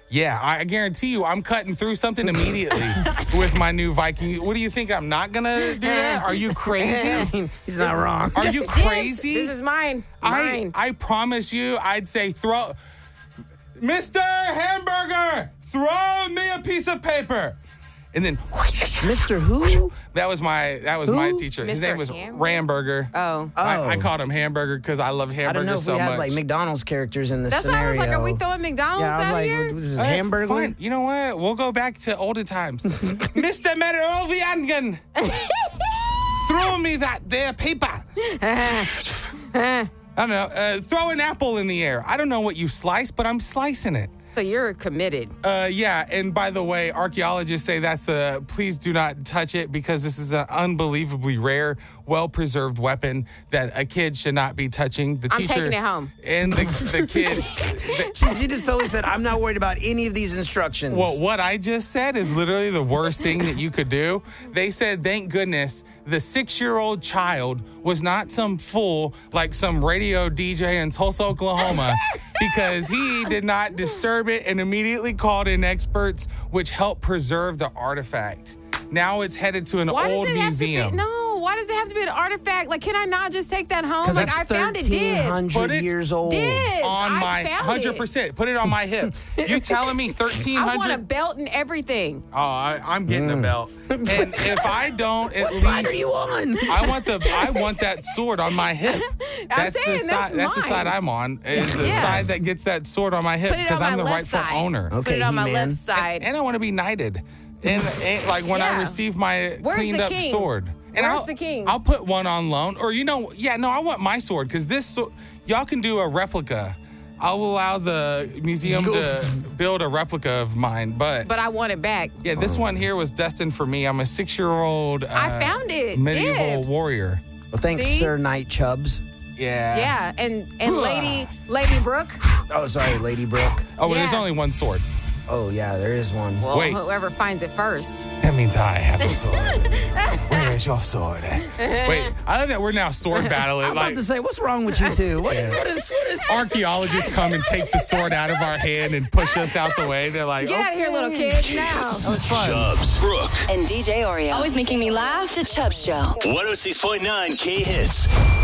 Yeah, I guarantee you I'm cutting through something immediately with my new Viking. What do you think? I'm not going to do that? Are you crazy? He's not wrong. Are you crazy? This is mine. I promise you, I'd say throw... Mr. Hamburger, throw me a piece of paper. And then... Mr. Who? That was my teacher. His Mr. name was Ramburger. Oh. I called him Hamburger because I love I don't know hamburgers if so we had much. like McDonald's characters in this That's why I scenario. was like, are we throwing McDonald's Yeah, I was out like, here? was this All right, hamburger? fine. You know what? We'll go back to older times. Mr. Meroviangan, throw me that there paper. I don't know. Throw an apple in the air. I don't know what you slice, but I'm slicing it. So you're committed. Yeah, and by the way, archaeologists say please do not touch it because this is an unbelievably rare, well-preserved weapon that a kid should not be touching. The I'm teacher taking it home. And the kid. She just totally said, I'm not worried about any of these instructions. Well, what I just said is literally the worst thing that you could do. They said, thank goodness, the 6-year-old child was not some fool like some radio DJ in Tulsa, Oklahoma, because he did not disturb it and immediately called in experts, which helped preserve the artifact. Now it's headed to an old museum. Why does it have to be an artifact? Like, can I not just take that home? Because Like, that's I found it. Dibs. 1,300 years old. Dibs. On my found 100%. Put it on my hip. You telling me 1,300? I want a belt and everything. Oh, I'm getting a belt. And if I don't, at What least side are you on? I want that sword on my hip. That's saying, the side. That's the mine. side I'm on. Is the Yeah. side that gets that sword on my hip Put it because on I'm my the left rightful side. owner. Put it on my He-Man. left side. And I want to be knighted. And like when I Yeah. receive my Where's cleaned the up king? sword. And Where's the king? I'll put one on loan. Or I want my sword because this sword, y'all can do a replica. I'll allow the museum to build a replica of mine, but I want it back. yeah, this one here was destined for me. I'm a 6-year-old. I found it. Medieval Dibs. warrior. Well, thanks, See? Sir Knight Chubbs. Yeah. Yeah, and Lady Brooke. Oh, sorry, Lady Brooke. Oh, well, there's Yeah. only one sword. Oh, yeah, there is one. Well, Wait. whoever finds it first. That means I have the sword. Where's your sword? Wait, I love that we're now sword battling. I'm about Like to say, what's wrong with you two? What is archaeologists come and take the sword out of our hand and push us out the way. They're like, Get out of here, little kid. Now. that was fun. Chubbs, Brooke, And DJ Oreo. Always making me laugh. The Chubb Show. 106.9 K Hits.